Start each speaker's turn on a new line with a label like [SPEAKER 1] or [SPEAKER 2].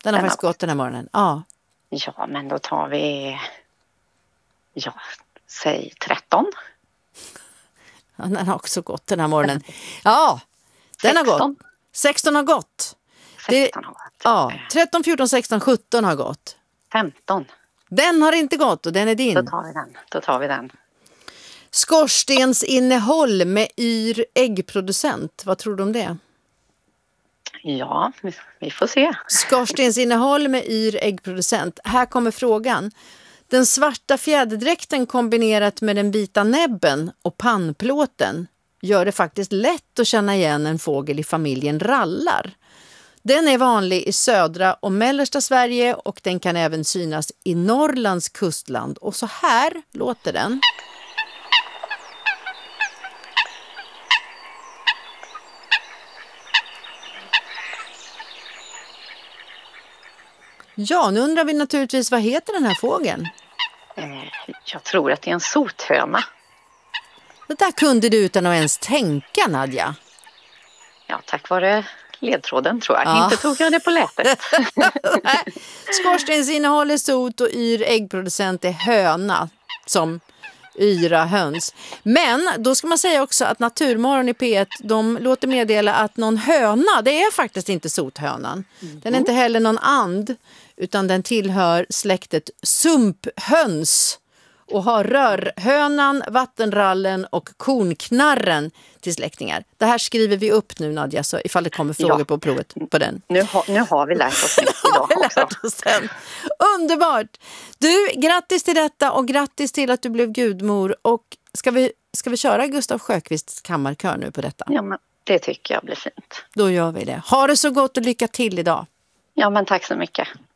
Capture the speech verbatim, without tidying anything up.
[SPEAKER 1] Den har
[SPEAKER 2] Den
[SPEAKER 1] faktiskt
[SPEAKER 2] har
[SPEAKER 1] gått den här morgonen. Ja.
[SPEAKER 2] Ja, men då tar vi, ja, säg tretton.
[SPEAKER 1] Ja, den har också gått den här morgonen. Ja, den har
[SPEAKER 2] sexton.
[SPEAKER 1] gått. sexton har gått. Det,
[SPEAKER 2] sexton har gått.
[SPEAKER 1] ja, tretton, fjorton, sexton, sjutton har gått.
[SPEAKER 2] femton.
[SPEAKER 1] Den har inte gått och den är
[SPEAKER 2] Då
[SPEAKER 1] din.
[SPEAKER 2] tar vi den. Då tar vi den.
[SPEAKER 1] Skorstensinnehåll med yr äggproducent. Vad tror du om det?
[SPEAKER 2] Ja, vi, vi får se.
[SPEAKER 1] Skorstensinnehåll med yr äggproducent. Här kommer frågan. Den svarta fjäderdräkten kombinerat med den vita näbben och pannplåten gör det faktiskt lätt att känna igen en fågel i familjen rallar. Den är vanlig i södra och mellersta Sverige och den kan även synas i Norrlands kustland. Och så här låter den. Ja, nu undrar vi naturligtvis vad heter den här fågeln?
[SPEAKER 2] Eh, jag tror att det är en sothöna.
[SPEAKER 1] Det där kunde du utan att ens tänka, Nadja.
[SPEAKER 2] Ja, tack vare ledtråden tror jag.
[SPEAKER 1] Ja.
[SPEAKER 2] Inte tog jag det på lätet.
[SPEAKER 1] Skorstensinnehåll är sot och yr äggproducent är höna som yra höns. Men då ska man säga också att Naturmorgon i P ett, de låter meddela att någon höna, det är faktiskt inte sothönan. Mm. Den är inte heller någon and, utan den tillhör släktet sumphöns och har rörhönan, vattenrallen och kornknarren till släktingar. Det här skriver vi upp nu, Nadja, så ifall det kommer frågor ja. på provet på den.
[SPEAKER 2] Nu, ha, nu har vi lärt oss mycket idag också.
[SPEAKER 1] lärt oss den. Underbart! Du, grattis till detta och grattis till att du blev gudmor. Och ska vi, ska vi köra Gustav Sjöqvists kammarkör nu på detta?
[SPEAKER 2] Ja, men det tycker jag blir fint.
[SPEAKER 1] Då gör vi det. Ha det så gott och lycka till idag.
[SPEAKER 2] Ja, men tack så mycket.